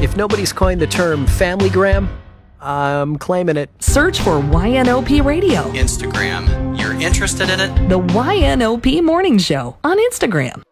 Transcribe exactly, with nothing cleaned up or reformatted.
If nobody's coined the term familygram, I'm claiming it. Search for Y N O P Radio. Instagram. You're interested in it? The Y N O P Morning Show on Instagram.